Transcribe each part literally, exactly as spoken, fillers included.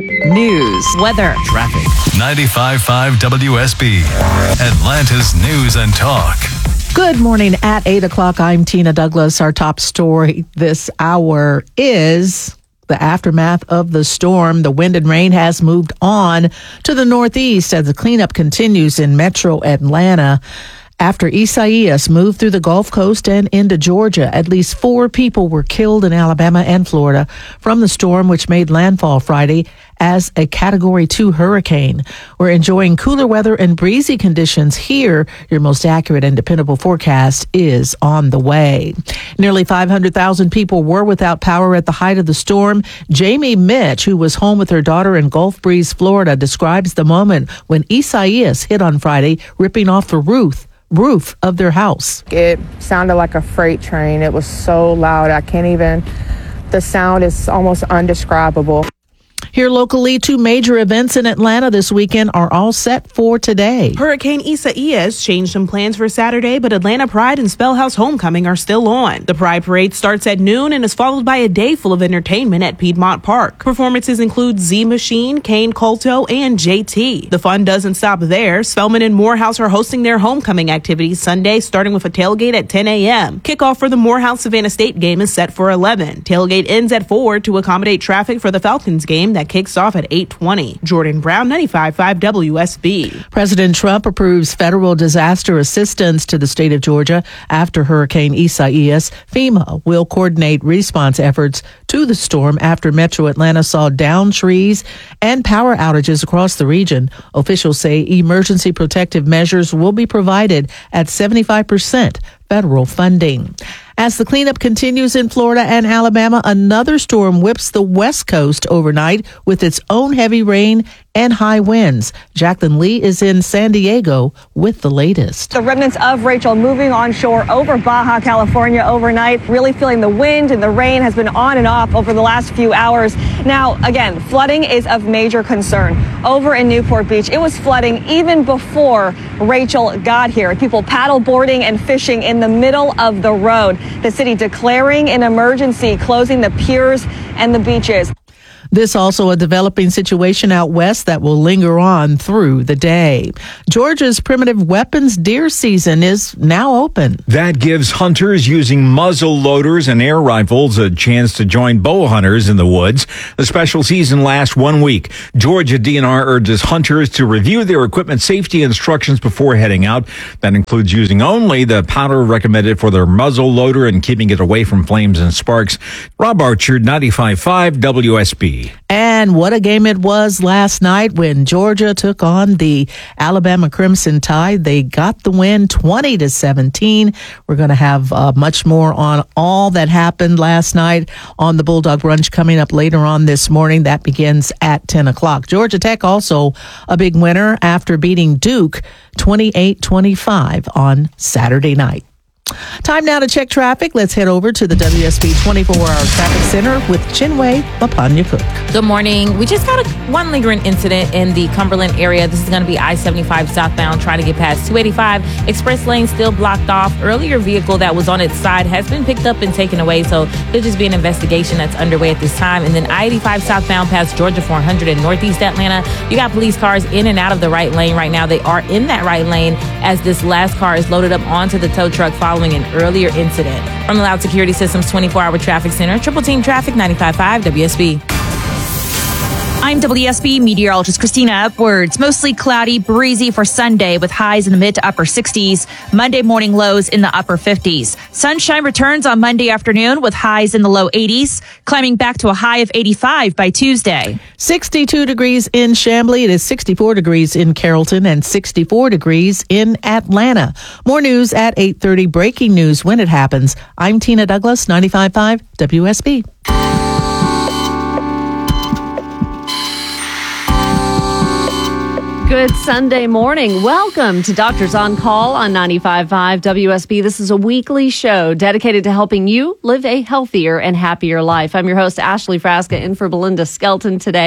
News. Weather. Traffic. ninety-five point five W S B. Atlanta's News and Talk. Good morning. At eight o'clock, I'm Tina Douglas. Our top story this hour is the aftermath of the storm. The wind and rain has moved on to the northeast as the cleanup continues in metro Atlanta. After Isaias moved through the Gulf Coast and into Georgia, at least four people were killed in Alabama and Florida from the storm, which made landfall Friday as a Category two hurricane. We're enjoying cooler weather and breezy conditions here. Your most accurate and dependable forecast is on the way. Nearly five hundred thousand people were without power at the height of the storm. Jamie Mitch, who was home with her daughter in Gulf Breeze, Florida, describes the moment when Isaias hit on Friday, ripping off the roof. roof of their house. It sounded like a freight train. It was so loud. I can't even, the sound is almost undescribable. Here locally, two major events in Atlanta this weekend are all set for today. Hurricane Isaias changed some plans for Saturday, but Atlanta Pride and Spellhouse Homecoming are still on. The Pride Parade starts at noon and is followed by a day full of entertainment at Piedmont Park. Performances include Z Machine, Kane Colto, and J T. The fun doesn't stop there. Spelman and Morehouse are hosting their homecoming activities Sunday, starting with a tailgate at ten a.m. Kickoff for the Morehouse Savannah State game is set for eleven. Tailgate ends at four to accommodate traffic for the Falcons game that kicks off at eight twenty. Jordan Brown, ninety-five point five W S B. President Trump approves federal disaster assistance to the state of Georgia after Hurricane Isaias. FEMA will coordinate response efforts to the storm after Metro Atlanta saw downed trees and power outages across the region. Officials say emergency protective measures will be provided at seventy-five percent federal funding. As the cleanup continues in Florida and Alabama, another storm whips the West Coast overnight with its own heavy rain and high winds. Jacqueline Lee is in San Diego with the latest. The remnants of Rachel moving onshore over Baja California overnight, really feeling the wind and the rain has been on and off over the last few hours. Now, again, flooding is of major concern. Over in Newport Beach, it was flooding even before Rachel got here. People paddle boarding and fishing in the middle of the road. The city declaring an emergency, closing the piers and the beaches. This also a developing situation out west that will linger on through the day. Georgia's primitive weapons deer season is now open. That gives hunters using muzzle loaders and air rifles a chance to join bow hunters in the woods. The special season lasts one week. Georgia D N R urges hunters to review their equipment safety instructions before heading out. That includes using only the powder recommended for their muzzle loader and keeping it away from flames and sparks. Rob Archer, ninety-five point five W S B. And what a game it was last night when Georgia took on the Alabama Crimson Tide. They got the win twenty to seventeen. We're going to have uh, much more on all that happened last night on the Bulldog Brunch coming up later on this morning. That begins at ten o'clock. Georgia Tech also a big winner after beating Duke twenty-eight twenty-five on Saturday night. Time now to check traffic. Let's head over to the W S B twenty-four hour Traffic Center with Chinwe Mapanya-Cook. Good morning. We just got a, one lingering incident in the Cumberland area. This is going to be I seventy-five southbound, trying to get past two eighty-five. Express lane still blocked off. Earlier vehicle that was on its side has been picked up and taken away, so there'll just be an investigation that's underway at this time. And then I eighty-five southbound past Georgia four hundred in northeast Atlanta. You got police cars in and out of the right lane right now. They are in that right lane as this last car is loaded up onto the tow truck following an earlier incident. From the Loud Security Systems twenty-four hour Traffic Center, Triple Team Traffic, ninety-five point five W S B. I'm W S B meteorologist Christina Upwards. Mostly cloudy, breezy for Sunday with highs in the mid to upper sixties. Monday morning lows in the upper fifties. Sunshine returns on Monday afternoon with highs in the low eighties, climbing back to a high of eighty-five by Tuesday. sixty-two degrees in Chamblee. It is sixty-four degrees in Carrollton and sixty-four degrees in Atlanta. More news at eight thirty. Breaking news when it happens. I'm Tina Douglas, ninety-five point five W S B. Good Sunday morning. Welcome to Doctors on Call on ninety-five point five W S B. This is a weekly show dedicated to helping you live a healthier and happier life. I'm your host, Ashley Frasca, in for Belinda Skelton today.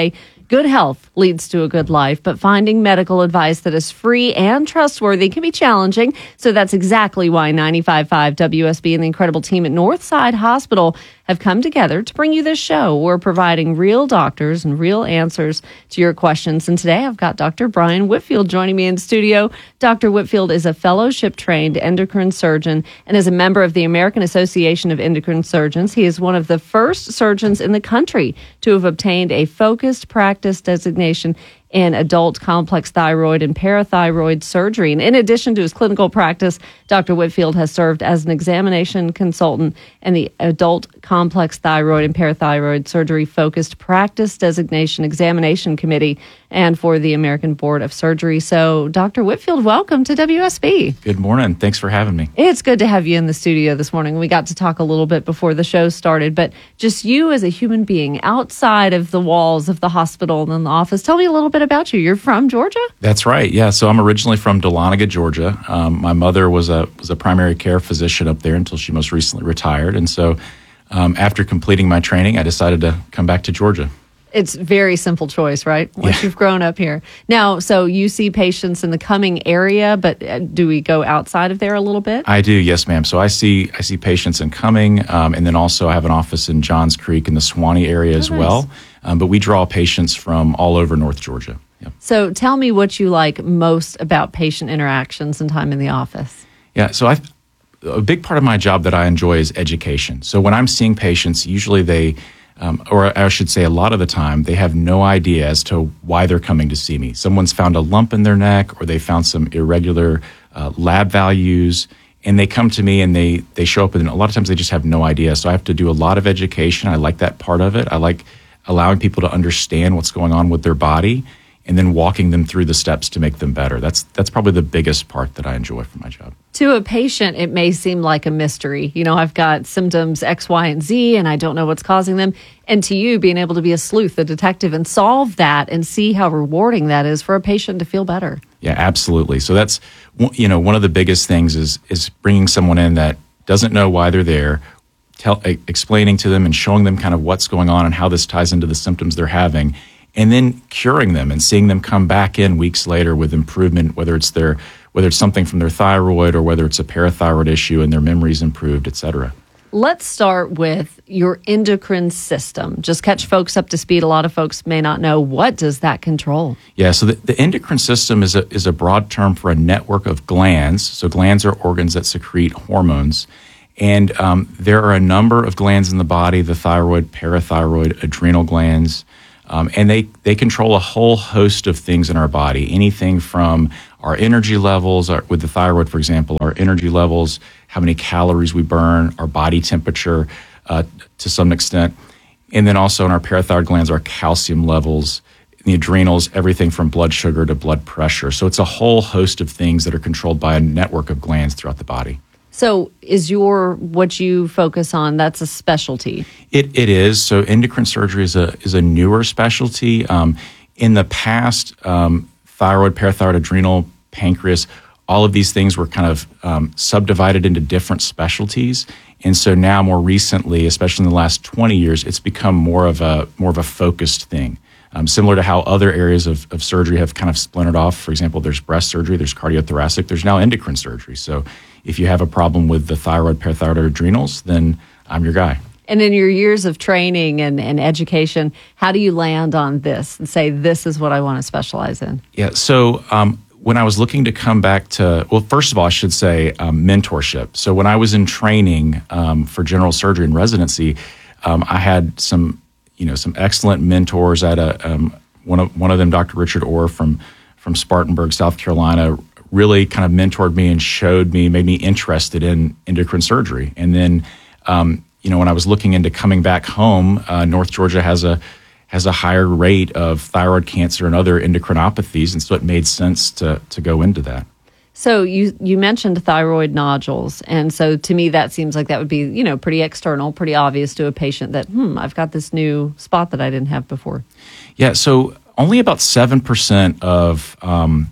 Good health leads to a good life, but finding medical advice that is free and trustworthy can be challenging. So that's exactly why ninety-five point five W S B and the incredible team at Northside Hospital have come together to bring you this show. We're providing real doctors and real answers to your questions. And today I've got Doctor Brian Whitfield joining me in studio. Doctor Whitfield is a fellowship-trained endocrine surgeon and is a member of the American Association of Endocrine Surgeons. He is one of the first surgeons in the country to have obtained a focused practice designation in adult complex thyroid and parathyroid surgery. And in addition to his clinical practice, Doctor Whitfield has served as an examination consultant in the Adult Complex Thyroid and Parathyroid Surgery Focused Practice Designation Examination Committee and for the American Board of Surgery. So, Doctor Whitfield, welcome to W S B. Good morning. Thanks for having me. It's good to have you in the studio this morning. We got to talk a little bit before the show started, but just you as a human being outside of the walls of the hospital and the office. Tell me a little bit about you. You're from Georgia? That's right. Yeah. So I'm originally from Dahlonega, Georgia. Um, my mother was a was a primary care physician up there until she most recently retired. And so um, after completing my training, I decided to come back to Georgia. It's a very simple choice, right? Once yeah. you've grown up here. Now, so you see patients in the Cumming area, but uh, do we go outside of there a little bit? I do, yes, ma'am. So I see I see patients in Cumming, um, and then also I have an office in Johns Creek in the Suwannee area as oh, nice. well. Um, but we draw patients from all over North Georgia. Yep. So tell me what you like most about patient interactions and time in the office. Yeah, so I, a big part of my job that I enjoy is education. So when I'm seeing patients, usually they, um, or I should say a lot of the time, they have no idea as to why they're coming to see me. Someone's found a lump in their neck or they found some irregular uh, lab values, and they come to me and they, they show up, and a lot of times they just have no idea. So I have to do a lot of education. I like that part of it. I like allowing people to understand what's going on with their body and then walking them through the steps to make them better. That's that's probably the biggest part that I enjoy from my job. To a patient, it may seem like a mystery. You know, I've got symptoms X, Y, and Z, and I don't know what's causing them. And to you, being able to be a sleuth, a detective, and solve that and see how rewarding that is for a patient to feel better. Yeah, absolutely. So that's, you know, one of the biggest things is is bringing someone in that doesn't know why they're there, tell, explaining to them and showing them kind of what's going on and how this ties into the symptoms they're having, and then curing them and seeing them come back in weeks later with improvement, whether it's their whether it's something from their thyroid or whether it's a parathyroid issue and their memory's improved, et cetera. Let's start with your endocrine system. Just catch folks up to speed. A lot of folks may not know. What does that control? Yeah, so the, the endocrine system is a is a broad term for a network of glands. So glands are organs that secrete hormones. And um, there are a number of glands in the body, the thyroid, parathyroid, adrenal glands, um, and they, they control a whole host of things in our body, anything from our energy levels, our, with the thyroid, for example, our energy levels, how many calories we burn, our body temperature uh, to some extent, and then also in our parathyroid glands, our calcium levels, in the adrenals, everything from blood sugar to blood pressure. So it's a whole host of things that are controlled by a network of glands throughout the body. So is your, what you focus on, that's a specialty? It It is. So endocrine surgery is a is a newer specialty. Um, in the past, um, thyroid, parathyroid, adrenal, pancreas, all of these things were kind of um, subdivided into different specialties. And so now more recently, especially in the last twenty years, it's become more of a more of a focused thing. Um, similar to how other areas of, of surgery have kind of splintered off. For example, there's breast surgery, there's cardiothoracic, there's now endocrine surgery. So if you have a problem with the thyroid, parathyroid, or adrenals, then I'm your guy. And in your years of training and, and education, how do you land on this and say, this is what I want to specialize in? Yeah, so um, when I was looking to come back to, well, first of all, I should say um, mentorship. So when I was in training um, for general surgery and residency, um, I had some you know, some excellent mentors at a, um, one of, one of them, Doctor Richard Orr from, from Spartanburg, South Carolina, really kind of mentored me and showed me, made me interested in endocrine surgery. And then, um, you know, when I was looking into coming back home, uh, North Georgia has a, has a higher rate of thyroid cancer and other endocrinopathies. And so it made sense to, to go into that. So you, you mentioned thyroid nodules. And so to me, that seems like that would be, you know, pretty external, pretty obvious to a patient that, hmm, I've got this new spot that I didn't have before. Yeah. So only about seven percent of, um,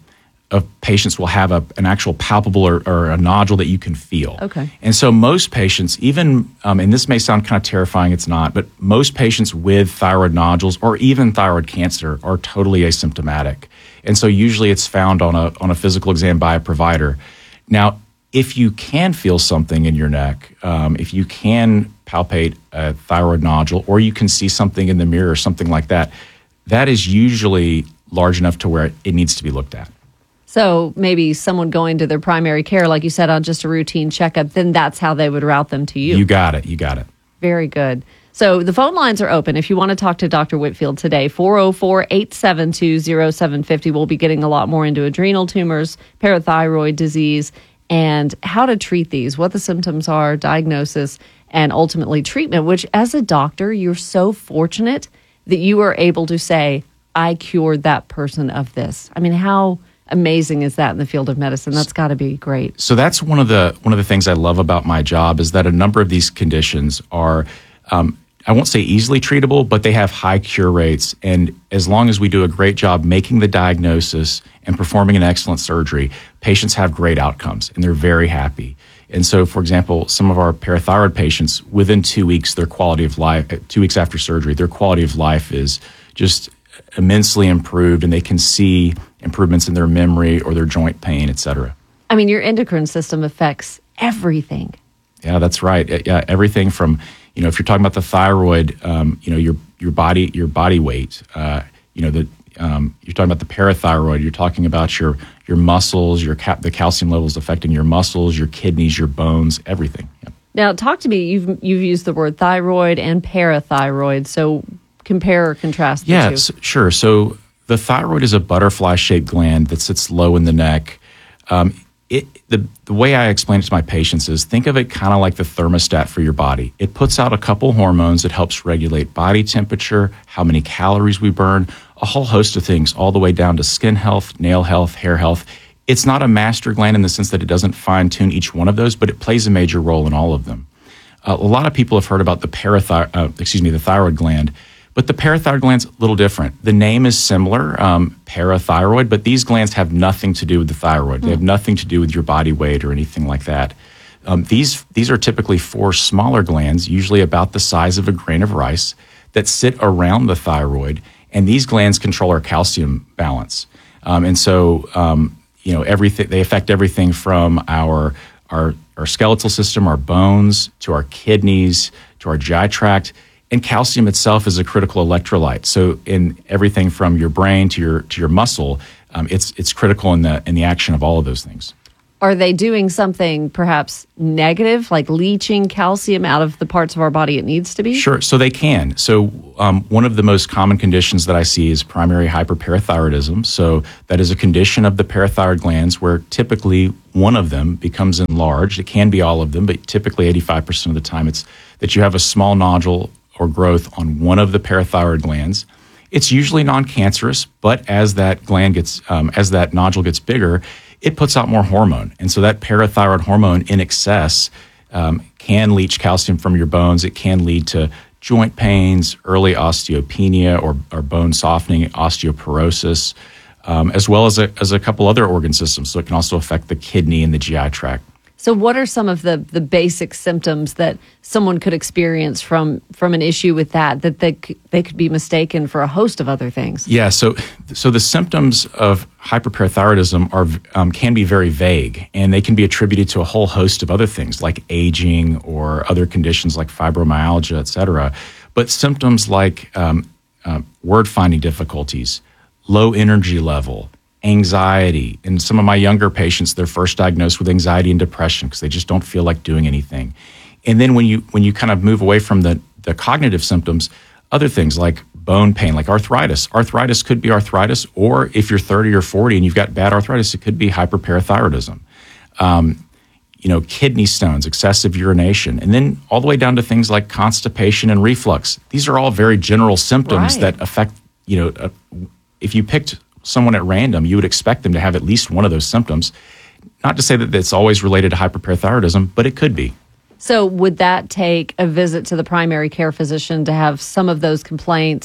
of patients will have a, an actual palpable or, or a nodule that you can feel. Okay. And so most patients, even, um, and this may sound kind of terrifying, it's not, but most patients with thyroid nodules or even thyroid cancer are totally asymptomatic. And so usually it's found on a on a physical exam by a provider. Now, if you can feel something in your neck, um, if you can palpate a thyroid nodule, or you can see something in the mirror or something like that, that is usually large enough to where it needs to be looked at. So maybe someone going to their primary care, like you said, on just a routine checkup, then that's how they would route them to you. You got it. You got it. Very good. So the phone lines are open. If you want to talk to Doctor Whitfield today, four oh four, eight seven two, oh seven five oh. We'll be getting a lot more into adrenal tumors, parathyroid disease, and how to treat these, what the symptoms are, diagnosis, and ultimately treatment, which as a doctor, you're so fortunate that you are able to say, I cured that person of this. I mean, how amazing is that in the field of medicine? That's got to be great. So that's one of the one of the things I love about my job is that a number of these conditions are um, I won't say easily treatable, but they have high cure rates. And as long as we do a great job making the diagnosis and performing an excellent surgery, patients have great outcomes and they're very happy. And so, for example, some of our parathyroid patients, within two weeks, their quality of life, two weeks after surgery, their quality of life is just immensely improved, and they can see improvements in their memory or their joint pain, et cetera. I mean, your endocrine system affects everything. Yeah, that's right. Yeah, everything from, you know, if you're talking about the thyroid, um, you know, your your body your body weight, uh, you know, the um, you're talking about the parathyroid. You're talking about your your muscles, your ca- the calcium levels affecting your muscles, your kidneys, your bones, everything. Yeah. Now, talk to me. You've you've used the word thyroid and parathyroid. So compare or contrast the yeah, two. s- sure. So the thyroid is a butterfly-shaped gland that sits low in the neck. Um, It, the, the way I explain it to my patients is think of it kind of like the thermostat for your body. It puts out a couple hormones. It helps regulate body temperature, how many calories we burn, a whole host of things, all the way down to skin health, nail health, hair health. It's not a master gland in the sense that it doesn't fine-tune each one of those, but it plays a major role in all of them. Uh, a lot of people have heard about the parathyroid, uh, excuse me, the thyroid gland. But the parathyroid gland's a little different. The name is similar, um, parathyroid, but these glands have nothing to do with the thyroid. They have nothing to do with your body weight or anything like that. Um, these these are typically four smaller glands, usually about the size of a grain of rice, that sit around the thyroid, and these glands control our calcium balance. Um, and so, um, you know, everything they affect everything from our our our skeletal system, our bones, to our kidneys, to our G I tract. And calcium itself is a critical electrolyte. So in everything from your brain to your to your muscle, um, it's it's critical in the in the action of all of those things. Are they doing something perhaps negative, like leaching calcium out of the parts of our body it needs to be? Sure. So they can. So um, one of the most common conditions that I see is primary hyperparathyroidism. So that is a condition of the parathyroid glands where typically one of them becomes enlarged. It can be all of them, but typically eighty-five percent of the time it's that you have a small nodule or growth on one of the parathyroid glands. It's usually non-cancerous, but as that gland gets, um, as that nodule gets bigger, it puts out more hormone. And so that parathyroid hormone in excess um, can leach calcium from your bones. It can lead to joint pains, early osteopenia or, or bone softening, osteoporosis, um, as well as a, as a couple other organ systems. So it can also affect the kidney and the G I tract. So what are some of the, the basic symptoms that someone could experience from, from an issue with that, that they, c- they could be mistaken for a host of other things? Yeah, so so the symptoms of hyperparathyroidism are um, can be very vague, and they can be attributed to a whole host of other things like aging or other conditions like fibromyalgia, et cetera. But symptoms like um, uh, word-finding difficulties, low energy level, anxiety. In some of my younger patients, they're first diagnosed with anxiety and depression because they just don't feel like doing anything. And then when you when you kind of move away from the, the cognitive symptoms, other things like bone pain, like arthritis. Arthritis could be arthritis, or if you're thirty or forty and you've got bad arthritis, it could be hyperparathyroidism. Um, you know, kidney stones, excessive urination, and then all the way down to things like constipation and reflux. These are all very general symptoms Right. that affect, you know, uh, if you picked someone at random, you would expect them to have at least one of those symptoms. Not to say that it's always related to hyperparathyroidism, but it could be. So would that take a visit to the primary care physician to have some of those complaints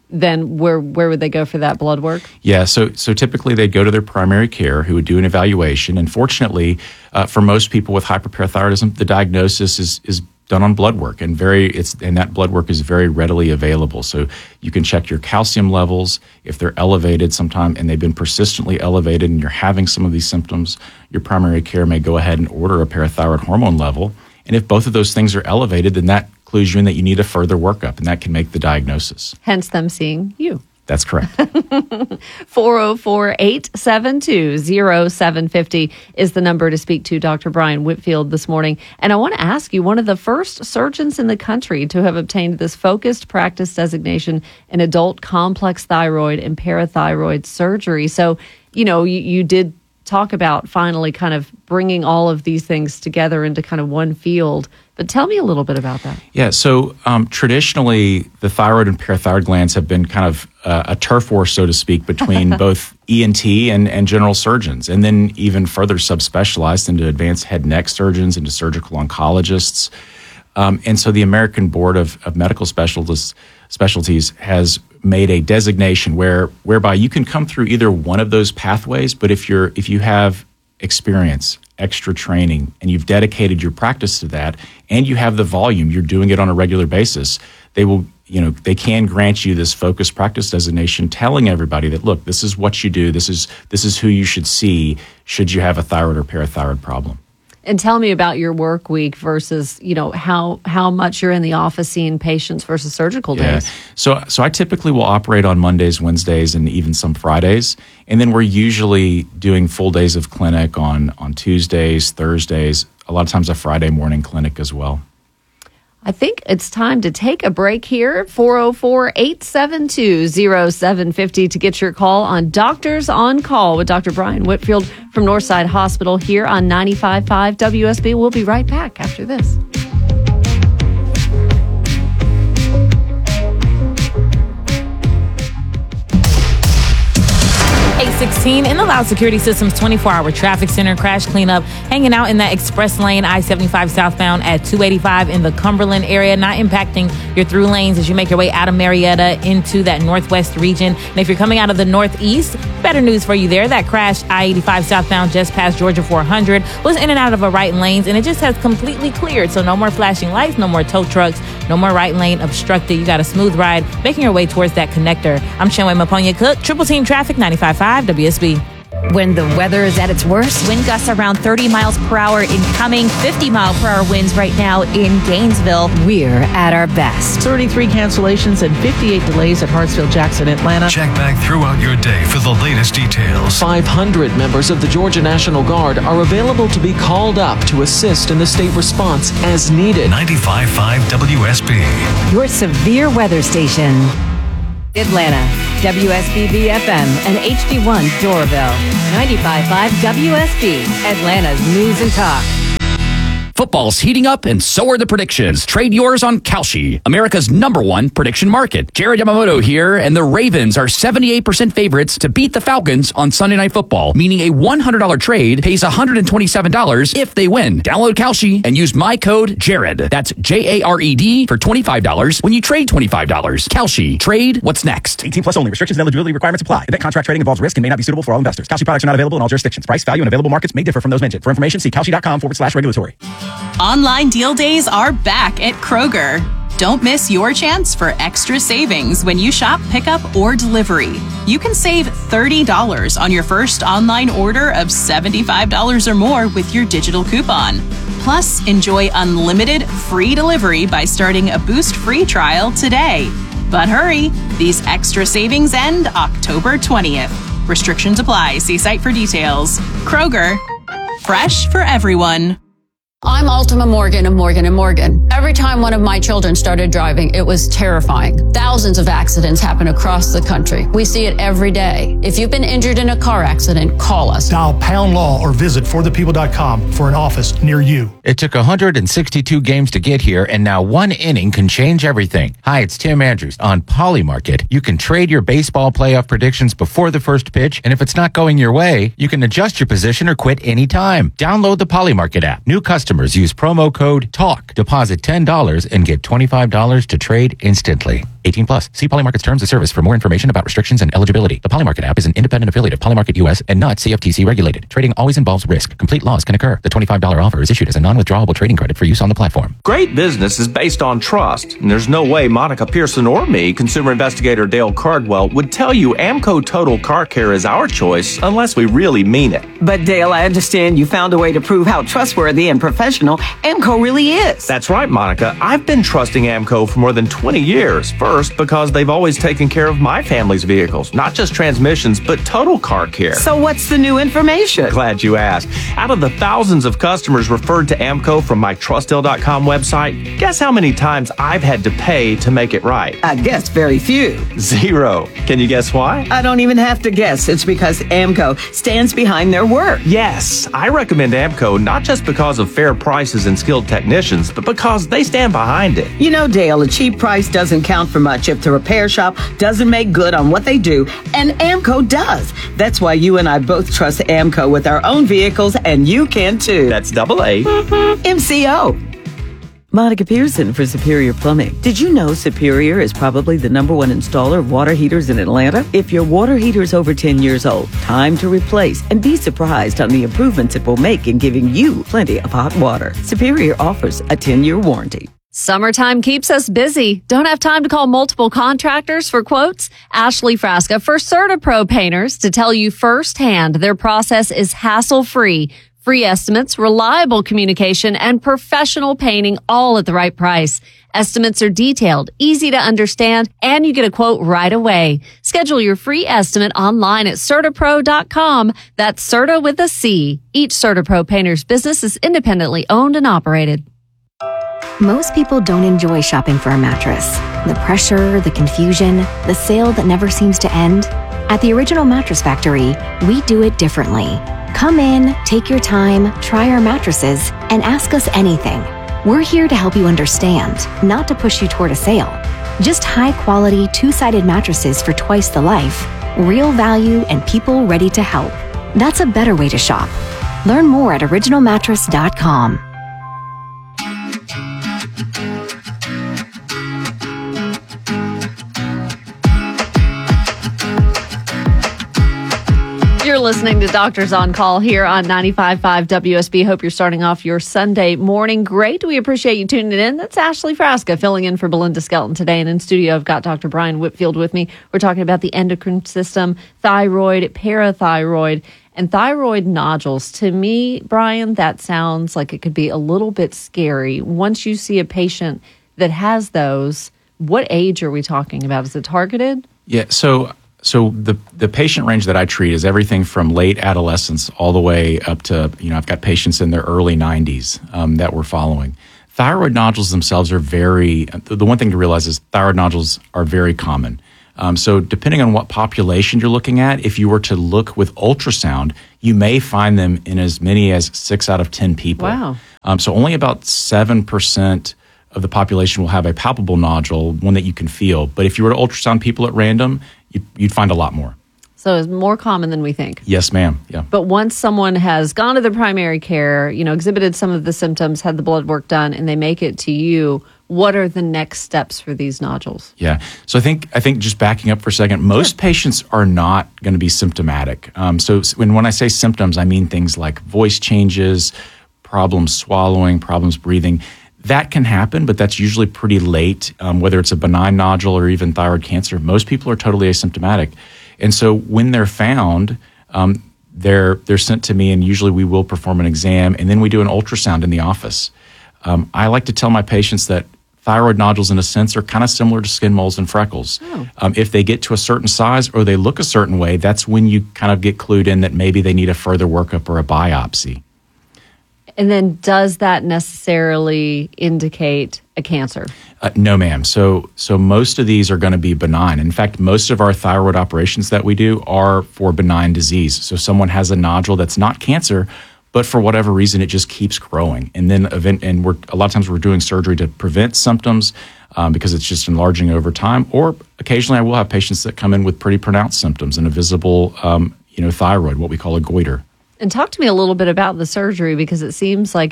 then where where would they go for that blood work? Yeah, so so typically they go to their primary care who would do an evaluation. And fortunately, uh, for most people with hyperparathyroidism, the diagnosis is is done on blood work, and very it's and that blood work is very readily available. So you can check your calcium levels if they're elevated sometime, and they've been persistently elevated, and you're having some of these symptoms. Your primary care may go ahead and order a parathyroid hormone level, and if both of those things are elevated, then that clues you in that you need a further workup, and that can make the diagnosis. Hence them seeing you. That's correct. four oh four, eight seven two, oh seven five oh is the number to speak to Doctor Brian Whitfield this morning. And I want to ask you, one of the first surgeons in the country to have obtained this focused practice designation in adult complex thyroid and parathyroid surgery. So, you know, you, you did talk about finally kind of bringing all of these things together into kind of one field. But tell me a little bit about that. Yeah, so um, traditionally, the thyroid and parathyroid glands have been kind of uh, a turf war, so to speak, between both E N T and, and general surgeons, and then even further subspecialized into advanced head and neck surgeons, into surgical oncologists. Um, and so the American Board of, of Medical Specialists, Specialties has made a designation where whereby you can come through either one of those pathways, but if you're if you have experience, extra training, and you've dedicated your practice to that, and you have the volume, you're doing it on a regular basis, they will, you know, they can grant you this focused practice designation, telling everybody that, look, this is what you do, this is this is who you should see should you have a thyroid or parathyroid problem. And tell me about your work week versus, you know, how how much you're in the office seeing patients versus surgical days. Yeah. So so I typically will operate on Mondays, Wednesdays, and even some Fridays. And then we're usually doing full days of clinic on, on Tuesdays, Thursdays, a lot of times a Friday morning clinic as well. I think it's time to take a break here. four oh four, eight seven two, oh seven five oh to get your call on Doctors on Call with Doctor Brian Whitfield from Northside Hospital here on ninety-five point five W S B. We'll be right back after this. eight sixteen in the Loud Security Systems twenty-four hour traffic center. Crash cleanup hanging out in that express lane I seventy-five southbound at two eighty-five in the Cumberland area, not impacting your through lanes as you make your way out of Marietta into that northwest region. And if you're coming out of the northeast, better news for you there. That crash I eighty-five southbound just past Georgia four hundred was in and out of a right lanes, and it just has completely cleared. So no more flashing lights, no more tow trucks, no more right lane obstructed. You got a smooth ride making your way towards that connector. I'm Shanway Maponia Cook, Triple Team Traffic, ninety-five point five W S B. When the weather is at its worst, wind gusts around thirty miles per hour incoming, fifty mile per hour winds right now in Gainesville. We're at our best. thirty-three cancellations and fifty-eight delays at Hartsfield Jackson, Atlanta. Check back throughout your day for the latest details. five hundred members of the Georgia National Guard are available to be called up to assist in the state response as needed. ninety-five point five W S B. Your severe weather station. Atlanta, W S B V F M and H D one Doraville. ninety-five point five W S B, Atlanta's news and talk. Football's heating up, and so are the predictions. Trade yours on Kalshi, America's number one prediction market. Jared Yamamoto here, and the Ravens are seventy-eight percent favorites to beat the Falcons on Sunday Night Football, meaning a one hundred dollars trade pays one hundred twenty-seven dollars if they win. Download Kalshi and use my code JARED. That's J A R E D for twenty-five dollars when you trade twenty-five dollars. Kalshi. Trade what's next. eighteen plus only. Restrictions and eligibility requirements apply. Event contract trading involves risk and may not be suitable for all investors. Kalshi products are not available in all jurisdictions. Price, value, and available markets may differ from those mentioned. For information, see kalshi.com forward slash regulatory. Online deal days are back at Kroger. Don't miss your chance for extra savings when you shop pickup or delivery. You can save thirty dollars on your first online order of seventy-five dollars or more with your digital coupon. Plus, enjoy unlimited free delivery by starting a Boost free trial today. But hurry, these extra savings end October twentieth. Restrictions apply. See site for details. Kroger, fresh for everyone. I'm Ultima Morgan of Morgan and Morgan. Every time one of my children started driving, it was terrifying. Thousands of accidents happen across the country. We see it every day. If you've been injured in a car accident, call us. Dial pound law or visit for the people dot com for an office near you. It took one hundred sixty-two games to get here, and now one inning can change everything. Hi, it's Tim Andrews. On Polymarket, you can trade your baseball playoff predictions before the first pitch, and if it's not going your way, you can adjust your position or quit anytime. Download the Polymarket app. New customers customers use promo code TALK. Deposit ten dollars and get twenty-five dollars to trade instantly. eighteen plus. See Polymarket's terms of service for more information about restrictions and eligibility. The Polymarket app is an independent affiliate of Polymarket U S and not C F T C regulated. Trading always involves risk. Complete loss can occur. The twenty-five dollars offer is issued as a non-withdrawable trading credit for use on the platform. Great business is based on trust, and there's no way Monica Pearson or me, consumer investigator Dale Cardwell, would tell you Amco Total Car Care is our choice unless we really mean it. But Dale, I understand you found a way to prove how trustworthy and professional Amco really is. That's right, Monica. I've been trusting Amco for more than twenty years. First, because they've always taken care of my family's vehicles, not just transmissions, but total car care. So what's the new information? Glad you asked. Out of the thousands of customers referred to Amco from my trust dale dot com website, guess how many times I've had to pay to make it right? I guess very few. Zero. Can you guess why? I don't even have to guess. It's because Amco stands behind their work. Yes, I recommend Amco not just because of fair prices and skilled technicians, but because they stand behind it. You know, Dale, a cheap price doesn't count for much if the repair shop doesn't make good on what they do, and Amco does. That's why you and I both trust Amco with our own vehicles, and you can too. That's double A. M C O. Monica Pearson for Superior Plumbing. Did you know Superior is probably the number one installer of water heaters in Atlanta? If your water heater is over ten years old, time to replace and be surprised on the improvements it will make in giving you plenty of hot water. Superior offers a ten-year warranty. Summertime keeps us busy. Don't have time to call multiple contractors for quotes? Ashley Frasca for CertaPro Painters to tell you firsthand their process is hassle-free. Free estimates, reliable communication, and professional painting all at the right price. Estimates are detailed, easy to understand, and you get a quote right away. Schedule your free estimate online at Certa Pro dot com. That's Certa with a C. Each CertaPro Painters business is independently owned and operated. Most people don't enjoy shopping for a mattress. The pressure, the confusion, the sale that never seems to end. At the Original Mattress Factory, we do it differently. Come in, take your time, try our mattresses, and ask us anything. We're here to help you understand, not to push you toward a sale. Just high-quality, two-sided mattresses for twice the life, real value, and people ready to help. That's a better way to shop. Learn more at original mattress dot com. You're listening to Doctors on Call here on ninety-five point five W S B. Hope you're starting off your Sunday morning great. We appreciate you tuning in. That's Ashley Frasca filling in for Belinda Skelton today. And in studio, I've got Doctor Brian Whitfield with me. We're talking about the endocrine system, thyroid, parathyroid, and thyroid nodules. To me, Brian, that sounds like it could be a little bit scary. Once you see a patient that has those, what age are we talking about? Is it targeted? Yeah, so... So the the patient range that I treat is everything from late adolescence all the way up to, you know, I've got patients in their early nineties um, that we're following. Thyroid nodules themselves are very, the one thing to realize is thyroid nodules are very common. Um, so depending on what population you're looking at, if you were to look with ultrasound, you may find them in as many as six out of ten people. Wow. Um, so only about seven percent of the population will have a palpable nodule, one that you can feel. But if you were to ultrasound people at random, you'd, you'd find a lot more. So it's more common than we think. Yes, ma'am. Yeah. But once someone has gone to the primary care, you know, exhibited some of the symptoms, had the blood work done, and they make it to you, what are the next steps for these nodules? Yeah. So I think I think just backing up for a second, most sure. patients are not going to be symptomatic. Um, so when, when I say symptoms, I mean things like voice changes, problems swallowing, problems breathing. That can happen, but that's usually pretty late, um, whether it's a benign nodule or even thyroid cancer. Most people are totally asymptomatic. And so when they're found, um, they're they're sent to me, and usually we will perform an exam, and then we do an ultrasound in the office. Um, I like to tell my patients that thyroid nodules, in a sense, are kind of similar to skin moles and freckles. Oh. Um, if they get to a certain size or they look a certain way, that's when you kind of get clued in that maybe they need a further workup or a biopsy. And then does that necessarily indicate a cancer? Uh, no, ma'am. So so most of these are going to be benign. In fact, most of our thyroid operations that we do are for benign disease. So someone has a nodule that's not cancer, but for whatever reason, it just keeps growing. And then event, and we're a lot of times we're doing surgery to prevent symptoms um, because it's just enlarging over time. Or occasionally I will have patients that come in with pretty pronounced symptoms and a visible um, you know, thyroid, what we call a goiter. And talk to me a little bit about the surgery, because it seems like it's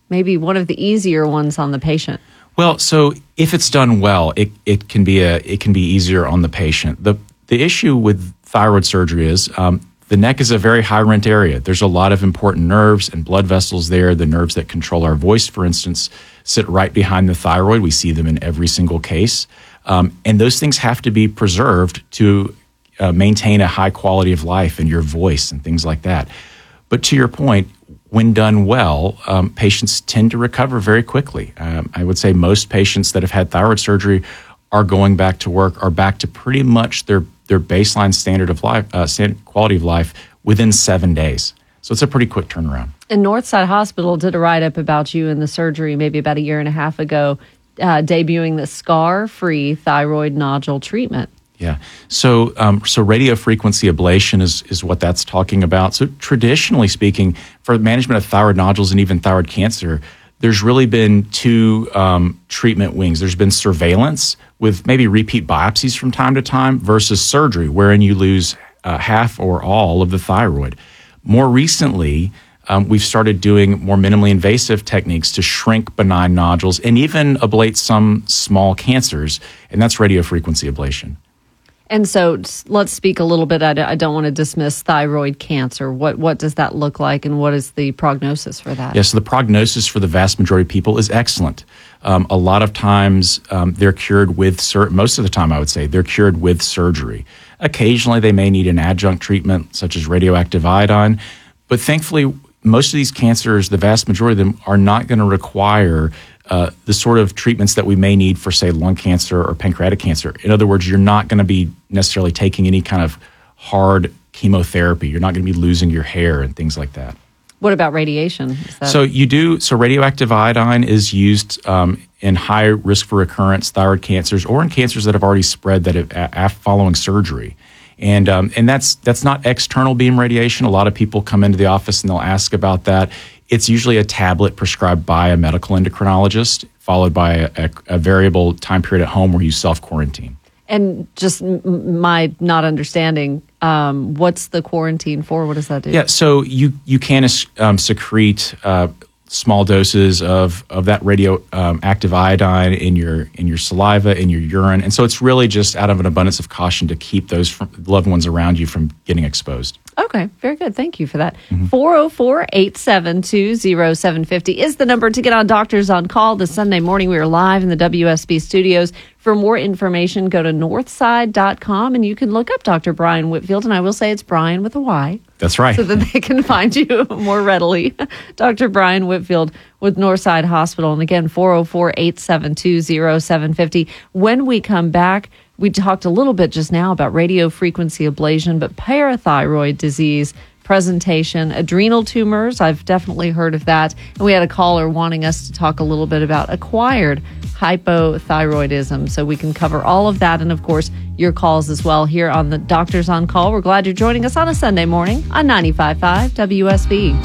maybe one of the easier ones on the patient? Well, so if it's done well, it, it can be a it can be easier on the patient. The the issue with thyroid surgery is um, the neck is a very high rent area. There's a lot of important nerves and blood vessels there. The nerves that control our voice, for instance, sit right behind the thyroid. We see them in every single case. Um, and those things have to be preserved to uh, maintain a high quality of life in your voice and things like that. But to your point, when done well, um, patients tend to recover very quickly. Um, I would say most patients that have had thyroid surgery are going back to work, are back to pretty much their, their baseline standard of life, uh, standard quality of life within seven days. So it's a pretty quick turnaround. And Northside Hospital did a write-up about you in the surgery maybe about a year and a half ago, uh, debuting the scar-free thyroid nodule treatment. Yeah. So um, so radio frequency ablation is, is what that's talking about. So traditionally speaking, for management of thyroid nodules and even thyroid cancer, there's really been two um, treatment wings. There's been surveillance with maybe repeat biopsies from time to time versus surgery, wherein you lose uh, half or all of the thyroid. More recently, um, we've started doing more minimally invasive techniques to shrink benign nodules and even ablate some small cancers, and that's radiofrequency ablation. And so let's speak a little bit. I don't, I don't want to dismiss thyroid cancer. What what does that look like, and what is the prognosis for that? Yeah, so the prognosis for the vast majority of people is excellent. Um, a lot of times um, they're cured with, sur- most of the time I would say, they're cured with surgery. Occasionally they may need an adjunct treatment such as radioactive iodine, but thankfully most of these cancers, the vast majority of them, are not going to require Uh, the sort of treatments that we may need for, say, lung cancer or pancreatic cancer. In other words, you're not going to be necessarily taking any kind of hard chemotherapy. You're not going to be losing your hair and things like that. What about radiation? Is that- So you do. So radioactive iodine is used um, in high risk for recurrence thyroid cancers or in cancers that have already spread that have, a, following surgery. And um, and that's that's not external beam radiation. A lot of people come into the office and they'll ask about that. It's usually a tablet prescribed by a medical endocrinologist, followed by a, a, a variable time period at home where you self-quarantine. And just m- my not understanding, um, what's the quarantine for? What does that do? Yeah, so you you can um, secrete uh, small doses of of that radioactive um, iodine in your in your saliva, in your urine, and so it's really just out of an abundance of caution to keep those from, loved ones around you from getting exposed. Okay, very good. Thank you for that. four oh four, eight seven two, oh seven five oh is the number to get on Doctors on Call this Sunday morning. We are live in the W S B studios. For more information, go to northside dot com and you can look up Doctor Brian Whitfield. And I will say it's Brian with a Y. That's right. So that they can find you more readily. Doctor Brian Whitfield with Northside Hospital. And again, four oh four, eight seven two, oh seven five oh. When we come back, we talked a little bit just now about radio frequency ablation, but parathyroid disease presentation, adrenal tumors. I've definitely heard of that. And we had a caller wanting us to talk a little bit about acquired hypothyroidism. So we can cover all of that. And of course, your calls as well here on the Doctors on Call. We're glad you're joining us on a Sunday morning on ninety-five point five W S B.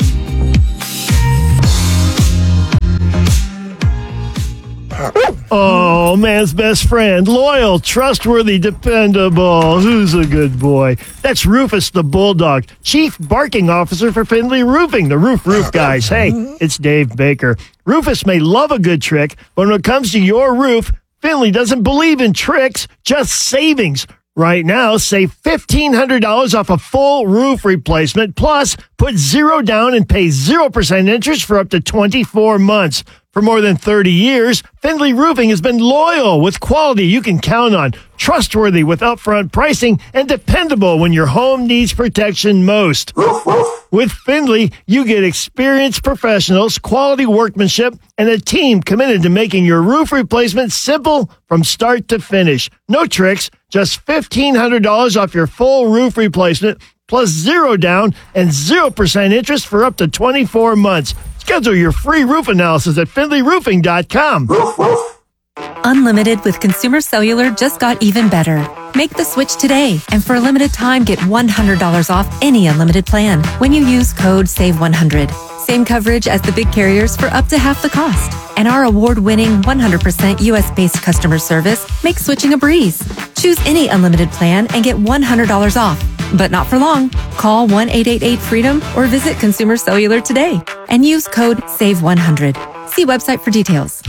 Oh, man's best friend. Loyal, trustworthy, dependable. Who's a good boy? That's Rufus the Bulldog, Chief Barking Officer for Findlay Roofing, the roof roof guys. Hey, it's Dave Baker. Rufus may love a good trick, but when it comes to your roof, Findlay doesn't believe in tricks, just savings. Right now, save fifteen hundred dollars off a full roof replacement, plus put zero down and pay zero percent interest for up to twenty-four months. For more than thirty years, Findlay Roofing has been loyal with quality you can count on, trustworthy with upfront pricing, and dependable when your home needs protection most. With Findlay, you get experienced professionals, quality workmanship, and a team committed to making your roof replacement simple from start to finish. No tricks, just fifteen hundred dollars off your full roof replacement, plus zero down and zero percent interest for up to twenty-four months. Schedule your free roof analysis at findlay roofing dot com. Unlimited with Consumer Cellular just got even better. Make the switch today, and for a limited time, get one hundred dollars off any unlimited plan when you use code save one hundred. Same coverage as the big carriers for up to half the cost. And our award-winning one hundred percent U S-based customer service makes switching a breeze. Choose any unlimited plan and get one hundred dollars off. But not for long. Call one eight eight eight freedom or visit Consumer Cellular today. and use code save one hundred. See website for details.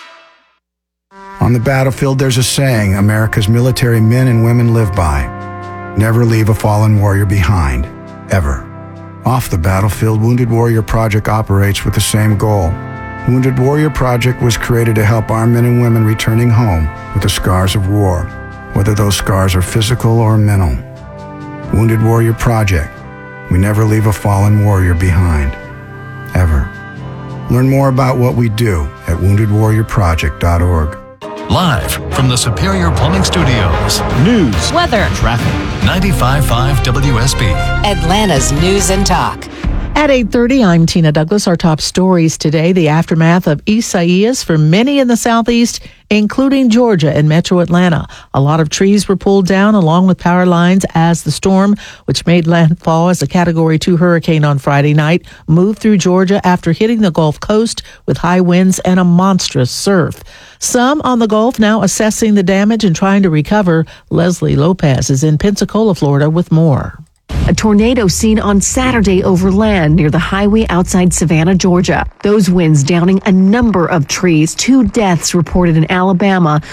On the battlefield, there's a saying America's military men and women live by. Never leave a fallen warrior behind, ever. Off the battlefield, Wounded Warrior Project operates with the same goal. Wounded Warrior Project was created to help our men and women returning home with the scars of war, whether those scars are physical or mental. Wounded Warrior Project. We never leave a fallen warrior behind, ever. Learn more about what we do at wounded warrior project dot org. Live from the Superior Plumbing Studios. News, weather, traffic. ninety-five point five W S B. Atlanta's News and Talk. At eight thirty, I'm Tina Douglas. Our top stories today, the aftermath of Isaias for many in the southeast, including Georgia and metro Atlanta. A lot of trees were pulled down along with power lines as the storm, which made landfall as a Category two hurricane on Friday night, moved through Georgia after hitting the Gulf Coast with high winds and a monstrous surf. Some on the Gulf now assessing the damage and trying to recover. Leslie Lopez is in Pensacola, Florida with more. A tornado seen on Saturday over land near the highway outside Savannah, Georgia. Those winds downing a number of trees. Two deaths reported in Alabama.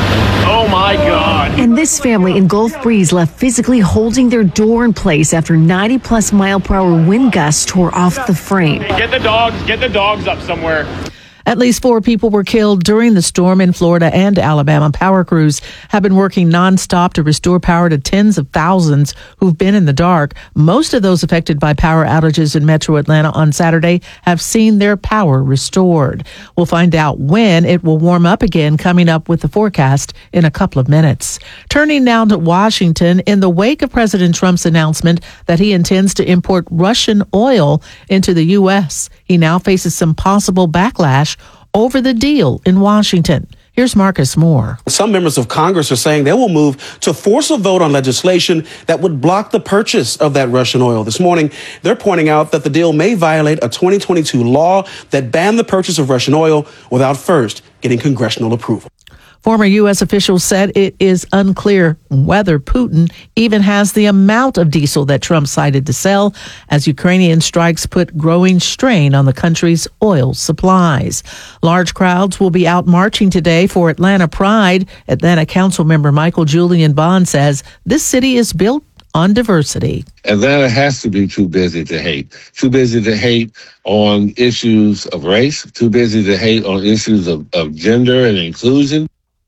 Oh my God. And this family in Gulf Breeze left physically holding their door in place after ninety plus mile per hour wind gusts tore off the frame. Get the dogs, get the dogs up somewhere. At least four people were killed during the storm in Florida and Alabama. Power crews have been working nonstop to restore power to tens of thousands who've been in the dark. Most of those affected by power outages in metro Atlanta on Saturday have seen their power restored. We'll find out when it will warm up again, coming up with the forecast in a couple of minutes. Turning now to Washington, in the wake of President Trump's announcement that he intends to import Russian oil into the U S, he now faces some possible backlash over the deal in Washington. Here's Marcus Moore. Some members of Congress are saying they will move to force a vote on legislation that would block the purchase of that Russian oil. This morning, they're pointing out that the deal may violate a twenty twenty-two law that banned the purchase of Russian oil without first getting congressional approval. Former U S officials said it is unclear whether Putin even has the amount of diesel that Trump cited to sell, as Ukrainian strikes put growing strain on the country's oil supplies. Large crowds will be out marching today for Atlanta Pride. Atlanta Council member Michael Julian Bond says this city is built on diversity. Atlanta has to be too busy to hate. Too busy to hate on issues of race, too busy to hate on issues of, of gender and inclusion.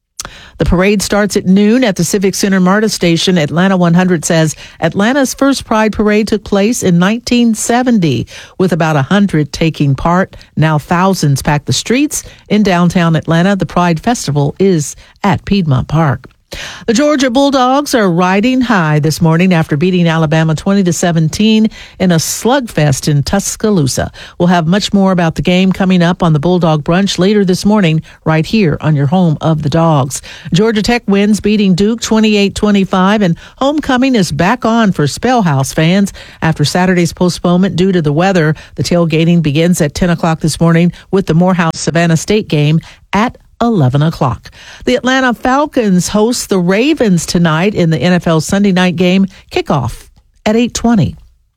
The parade starts at noon at the Civic Center MARTA station. Atlanta one hundred says Atlanta's first Pride parade took place in nineteen seventy, with about one hundred taking part. Now thousands pack the streets in downtown Atlanta. The Pride Festival is at Piedmont Park. The Georgia Bulldogs are riding high this morning after beating Alabama twenty to seventeen in a slugfest in Tuscaloosa. We'll have much more about the game coming up on the Bulldog Brunch later this morning, right here on your home of the Dogs. Georgia Tech wins, beating Duke twenty-eight twenty-five, and homecoming is back on for Spellhouse fans after Saturday's postponement due to the weather. The tailgating begins at ten o'clock this morning with the Morehouse-Savannah State game at eleven o'clock. The Atlanta Falcons host the Ravens tonight in the N F L Sunday night game kickoff at eight twenty.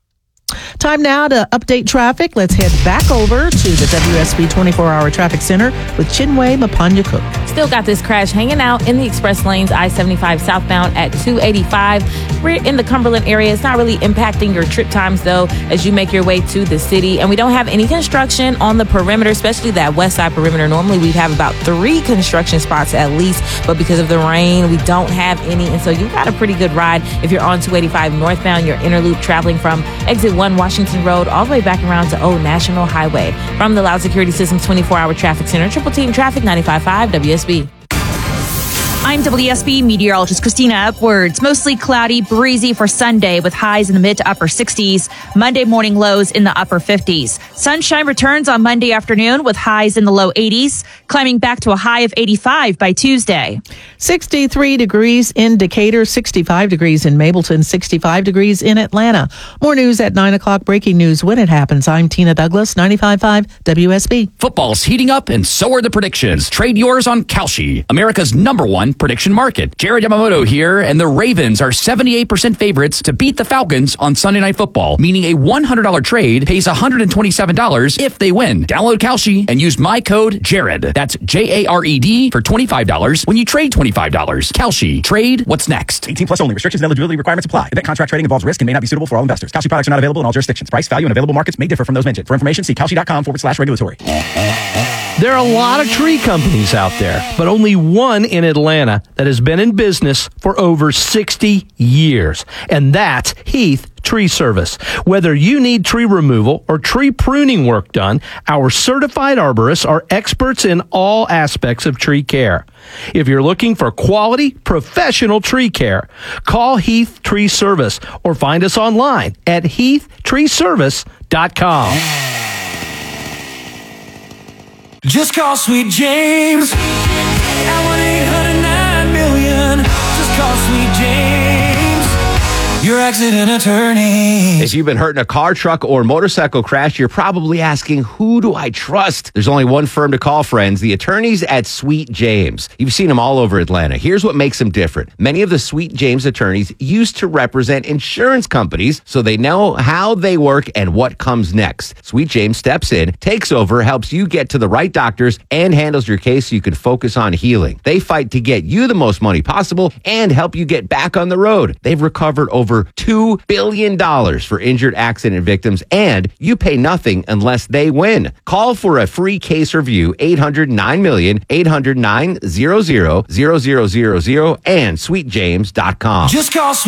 Time now to update traffic. Let's head back over to the W S B twenty-four hour Traffic Center with Chinwe Mapanya-Cook. Still got this crash hanging out in the express lanes, I seventy-five southbound at two eighty-five. We're in the Cumberland area. It's not really impacting your trip times, though, as you make your way to the city. And we don't have any construction on the perimeter, especially that west side perimeter. Normally, we'd have about three construction spots at least, but because of the rain, we don't have any. And so you got a pretty good ride if you're on two eighty-five northbound, your inner loop traveling from exit one Washington Road all the way back around to Old National Highway. From the Loud Security Systems twenty-four hour Traffic Center, Triple Team Traffic, ninety-five point five W S B. I'm W S B meteorologist Christina Upwards. Mostly cloudy, breezy for Sunday with highs in the mid to upper sixties. Monday morning lows in the upper fifties. Sunshine returns on Monday afternoon with highs in the low eighties, climbing back to a high of eighty-five by Tuesday. sixty-three degrees in Decatur, sixty-five degrees in Mableton, sixty-five degrees in Atlanta. More news at nine o'clock. Breaking news when it happens. I'm Tina Douglas, ninety-five point five W S B. Football's heating up and so are the predictions. Trade yours on Kalshi, America's number one one prediction market. Jared Yamamoto here, and the Ravens are seventy-eight percent favorites to beat the Falcons on Sunday Night Football, meaning a one hundred dollars trade pays one hundred twenty-seven dollars if they win. Download Kalshi and use my code Jared. That's J A R E D for twenty-five dollars when you trade twenty-five dollars. Kalshi. Trade what's next. eighteen plus only. Restrictions and eligibility requirements apply. Event contract trading involves risk and may not be suitable for all investors. Kalshi products are not available in all jurisdictions. Price, value, and available markets may differ from those mentioned. For information, see kalshi.com forward slash regulatory. There are a lot of tree companies out there, but only one in Atlanta that has been in business for over sixty years, and that's Heath Tree Service. Whether you need tree removal or tree pruning work done, our certified arborists are experts in all aspects of tree care. If you're looking for quality, professional tree care, call Heath Tree Service or find us online at heath tree service dot com. Just call Sweet James at one eight hundred nine million. Just call Sweet James, your accident attorney. If you've been hurt in a car, truck, or motorcycle crash, you're probably asking, who do I trust? There's only one firm to call, friends, the attorneys at Sweet James. You've seen them all over Atlanta. Here's what makes them different. Many of the Sweet James attorneys used to represent insurance companies, so they know how they work and what comes next. Sweet James steps in, takes over, helps you get to the right doctors, and handles your case so you can focus on healing. They fight to get you the most money possible and help you get back on the road. They've recovered over two billion dollars for injured accident victims, and you pay nothing unless they win. Call for a free case review, eight hundred nine million, eight hundred nine hundred, and sweet james dot com. Just call